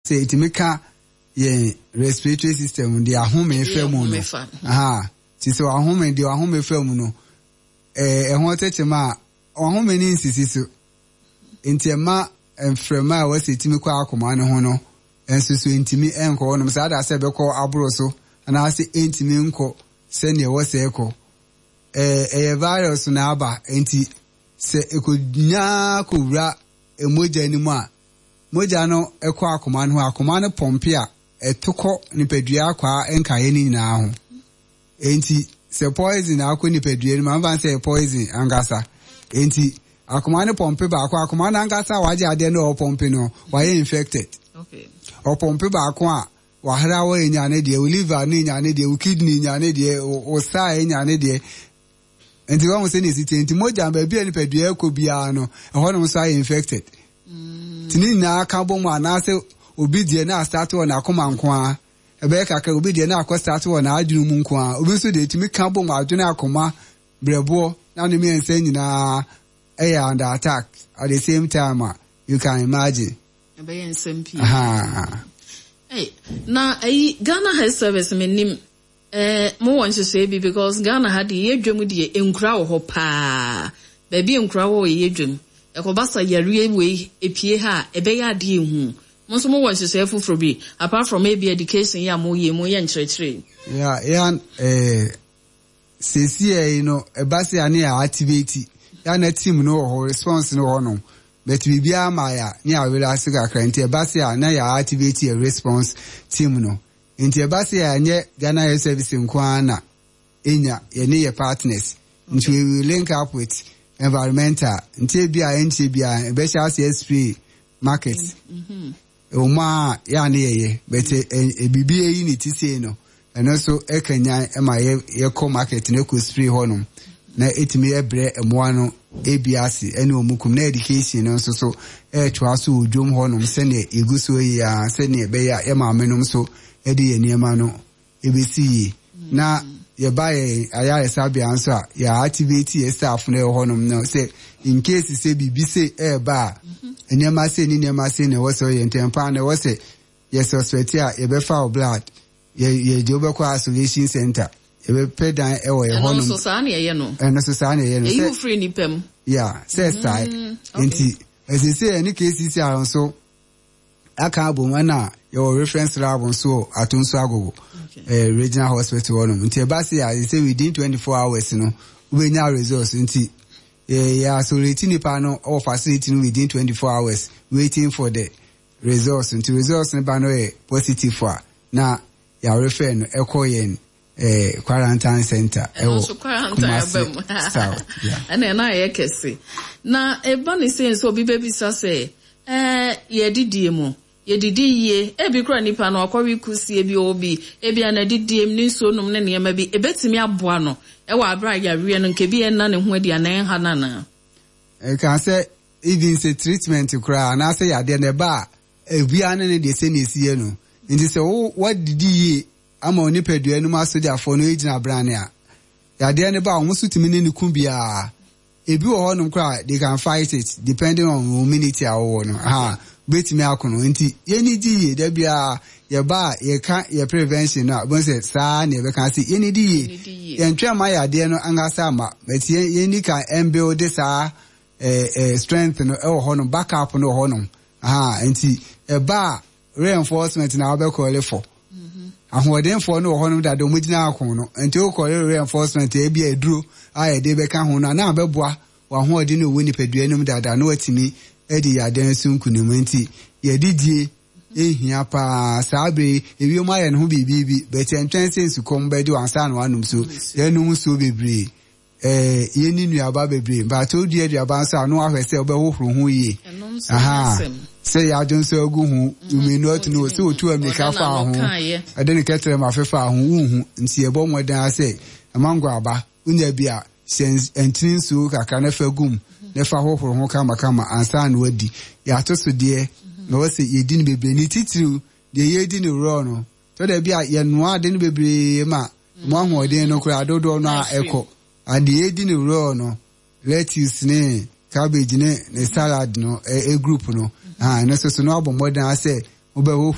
say it meka ye respiratory system the ahome femu no ti so ahome the ahome femu no ho tetema ahome ni nsisi so entiema enfrema wa se timi kwa akoma ne ho no enso so entimi enko no sa da se beko aburo so ana se entimi nko se ne wo se eko virus na aba enti se ekonya kowura emoja ni mu a moja no ekọ akoma no akoma no pompe a etokọ nipadua akwa enkaye ni nyina ho enti se poison akọ nipadua ni ma se poison angasa enti akoma no pompe ba akoma na angasa waje ade no pompe no waye infected okay o pompe ba akwa wahara wa nya ne de liver ni nya ne de kidney nya ne de o sai nya ne de enti wa mo se ni siti enti moja ba bia nipadua akọ bia no ho no sai infected tini na aka bom anase obi die na start on akoma nko ebe kaka obi die na akọ start on adwunu mu nko obi so de timi ka bom adwunu akoma brebo na no me ense nyina under attack at the same time you can imagine ebe ensem pi na Ghana Health Service menim mo want to say because Ghana had the yedwum de enkura wo ho pa ba bi enkura wo yedwum ekobasa yare we epie ha ebe ya de hu mo so mo want to say fufuro bi apart from maybe education ya mo ye nkyerɛkyerɛ CCA no ebase ane ya activate ya na team no ho response no ho no but bibia ma ya ni awela siga krante ebase na ya activate a response team no nti ebase ya nye Ghana Health Service nkwana enya ye ne ye partners nti we will link up with environmental nti bia be sha CSP market ma ya ne ye but bibia yi ni ti say no eno so ekanya ema ye ko market na ko spray honum na etimi ebre emoa no ebiase ene omukum na education no so twa so odwom honum se ne eguso ya se ne be ya ma amenum so edi ye niema no ebesi na ye buy aya sabia anso a ya activate ye staff na honum no say in case say bibi say ba niema say ni niema say na wo so ye ntempa na wo say ye suspect ya ye be foul blood ye jobe kwa isolation center ebe pedan ewo ye honum so sa na ye no so sa na ye no you free ni pem say side enti say any case si aron so aka aboma na your reference lab so atunso agogo regional hospital honum nti eba say within 24 hours no we nya results nti so retini pa no or facility no within 24 hours waiting for the results nti results ne ba no positive for na ya refer no ekoyen quarantine center so quarantine and na ye kese na eba ni say so bi baby say ye didie mu ye didiye ebi kura nipa na akọwi kusie bi obi ebi ana didie mu ni so num ne niema bi ebetimi aboa no wa abra ya wie no nke bi na ne ho adi ana ha na can say even say treatment kura na say ya de ne ba ebi ana ne de say na sie no nti say what didiye ama oni pedua no ma so dia fo no ejina brane a ya de ne ba o musu timi ne niku bia ebi wo ho no kura they can fight it depending on immunity awo no betimi akono nti yeni diye da bia ye ba ye ka ye prevention na bon say sa na ye ka say yeni diye ye ntwa ma ya de no angasa ma but yeni ka build sa strength no e ho no backup no ho no nti e ba reinforcement na be call for ahoden for no ho no da do mugina akon no nti o call reinforcement e bia eduro aye de be ka ho no na be boa wa ho odi no woni pedua num dada no atimi edi ya den sunkunim nti ye didie ehia pa sabe ewi ma ye no bibibi but entwen sense kom be di wansa no anum so ye num so bebre ye ni nuaba bebre but o di aduaba nsa no ahwese obe hohoro ho yi say ya don so agu hu you may not know so otu amika fa ho adeni ketere ma fefa ho hu nti e bo modan say amango aba unya bia sense entrin so kaka na fagum ne fa hohoro ho kama ansa na wadi ya to so de na wose yedi ni bebre ni titiru de yedi ni ro no to da bia ye noa de ni bebre ma mo ahoden no kura dodo no a eko ade yedi ni ro no lettuce ne cabbage ne salad no group no na so no abomodan say obe